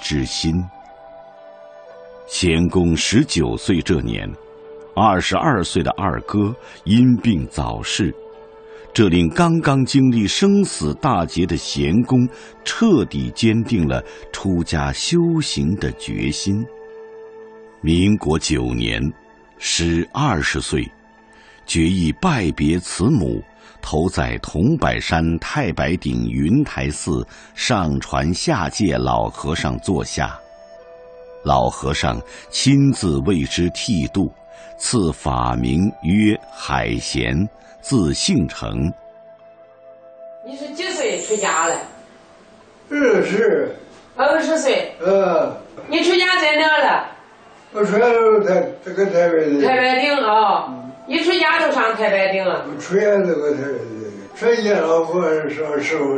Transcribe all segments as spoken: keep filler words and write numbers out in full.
之心。咸公十九岁这年，二十二岁的二哥因病早逝，这令刚刚经历生死大劫的咸公彻底坚定了出家修行的决心。民国九年，时二十岁，决意拜别慈母，投在桐柏山太白顶云台寺上传下界老和尚座下。老和尚亲自为之剃度，赐法名曰海贤，字姓成。 你是几岁出家了？ 二十。 二十岁。 呃。 你出家在哪了？ 我出家都台这个台北的。 太白顶啊、哦！你出家都上太白顶了？ 我出家这个台北的，出家老和尚师傅。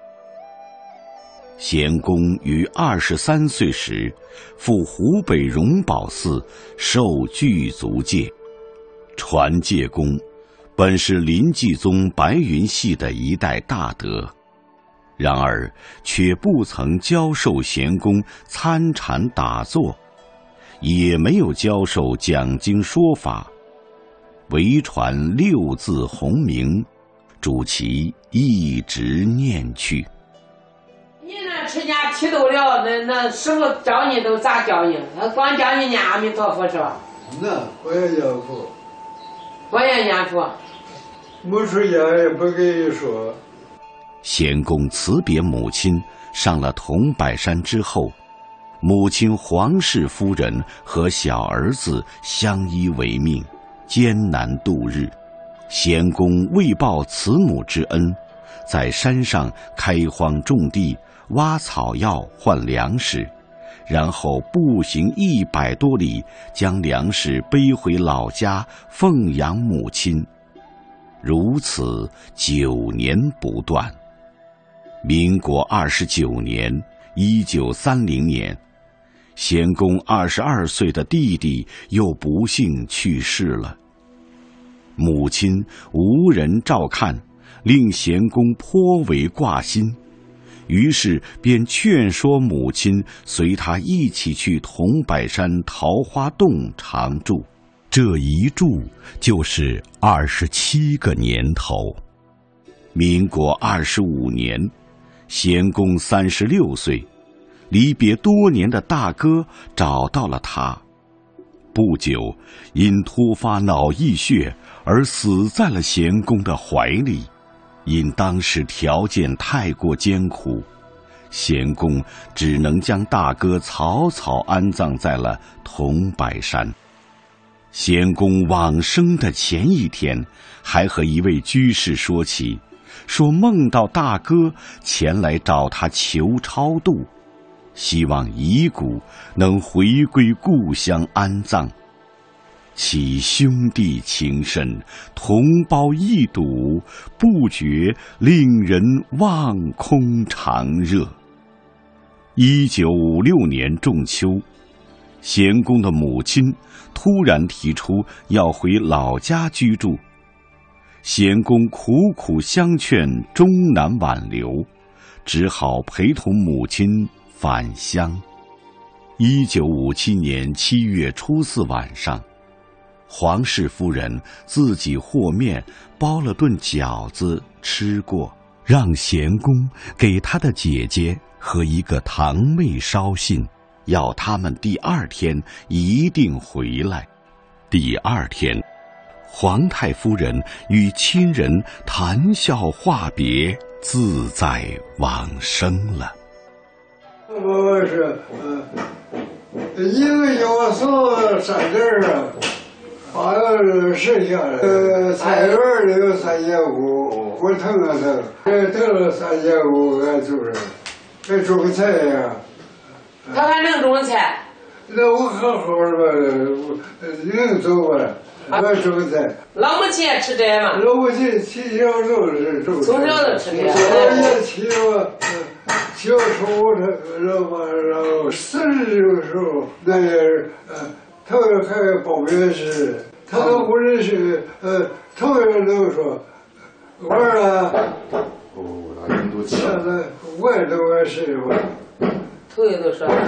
咸公于二十三岁时，赴湖北荣宝寺受具足戒。传戒公本是临济宗白云系的一代大德，然而却不曾教授咸公参禅打坐，也没有教授讲经说法，唯传六字洪名，主其一直念去。 你那出家剃度了，那那师傅教你都咋教你？他光教你念阿弥陀佛是吧？ 那我也念佛， 我也念佛。 没出家也不跟你说。 咸公辞别母亲，上了桐柏山之后，母亲黄氏夫人和小儿子相依为命，艰难度日。咸公为报慈母之恩，在山上开荒种地，挖草药换粮食，然后步行一百多里，将粮食背回老家奉养母亲。如此九年不断。民国二十九年，一九三零年，咸公二十二岁的弟弟又不幸去世了。母亲无人照看，令咸公颇为挂心，于是便劝说母亲随他一起去桐柏山桃花洞常住。这一住就是二十七个年头。民国二十五年，咸公三十六岁，离别多年的大哥找到了他。不久，因突发脑溢血而死在了咸公的怀里。因当时条件太过艰苦，咸公只能将大哥草草安葬在了桐柏山。咸公往生的前一天，还和一位居士说起，说梦到大哥前来找他求超度，希望遗骨能回归故乡安葬。其兄弟情深，同胞一睹，不觉令人望空长热。一九五六年仲秋，咸公的母亲突然提出要回老家居住，咸公苦苦相劝，终难挽留，只好陪同母亲返乡。一九五七年七月初四晚上，黄氏夫人自己和面包了顿饺子吃过，让咸公给他的姐姐和一个堂妹捎信，要他们第二天一定回来。第二天，皇太夫人与亲人谈笑话别，自在往生了。 我是呃，一个叫我送三件啊，好像是剩下的。呃，菜园里有三节骨，我腾了腾，这腾了三节骨，俺就是，还种个菜呀。 他还能种菜？ 那我好好的吧，能走吧？我种个菜。 老母亲也吃这吗？ 老母亲从小就是种。 从小就吃这。 我也起我，小时候他然后然后四十的时候，那也是呃，头还报名时，他都不认识，呃，头人都说，我儿啊，现在我也都认识我。 头人都说。